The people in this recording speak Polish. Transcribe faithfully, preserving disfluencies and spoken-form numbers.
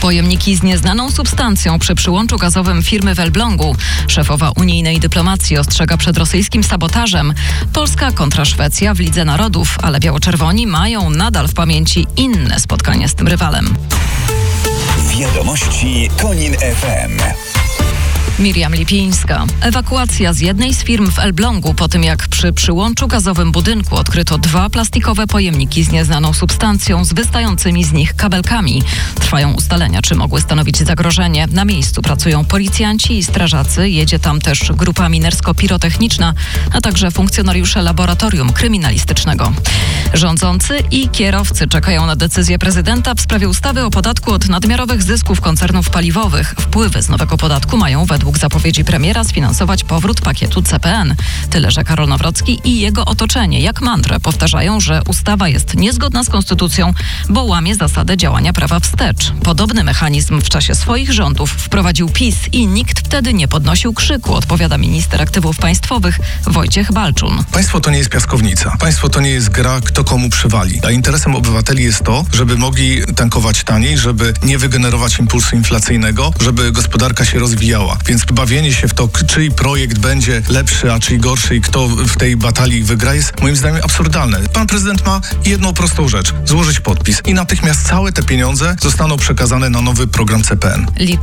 Pojemniki z nieznaną substancją przy przyłączu gazowym firmy w Elblągu. Szefowa unijnej dyplomacji ostrzega przed rosyjskim sabotażem. Polska kontra Szwecja w Lidze Narodów, ale biało-czerwoni mają nadal w pamięci inne spotkanie z tym rywalem. Wiadomości Konin F M. Miriam Lipińska. Ewakuacja z jednej z firm w Elblągu po tym, jak przy przyłączu gazowym budynku odkryto dwa plastikowe pojemniki z nieznaną substancją z wystającymi z nich kabelkami. Trwają ustalenia, czy mogły stanowić zagrożenie. Na miejscu pracują policjanci i strażacy. Jedzie tam też grupa minersko-pirotechniczna, a także funkcjonariusze laboratorium kryminalistycznego. Rządzący i kierowcy czekają na decyzję prezydenta w sprawie ustawy o podatku od nadmiarowych zysków koncernów paliwowych. Wpływy z nowego podatku mają według zapowiedzi premiera sfinansować powrót pakietu C P N. Tyle, że Karol Nawrocki i jego otoczenie jak mantrę powtarzają, że ustawa jest niezgodna z konstytucją, bo łamie zasadę działania prawa wstecz. Podobny mechanizm w czasie swoich rządów wprowadził PiS i nikt wtedy nie podnosił krzyku, odpowiada minister aktywów państwowych Wojciech Balczun. Państwo to nie jest piaskownica. Państwo to nie jest gra, kto komu przywali. A interesem obywateli jest to, żeby mogli tankować taniej, żeby nie wygenerować impulsu inflacyjnego, żeby gospodarka się rozwijała. Więc bawienie się w to, czyj projekt będzie lepszy, a czyj gorszy i kto w tej batalii wygra, jest moim zdaniem absurdalne. Pan prezydent ma jedną prostą rzecz. Złożyć podpis i natychmiast całe te pieniądze zostaną przekazane na nowy program C P N.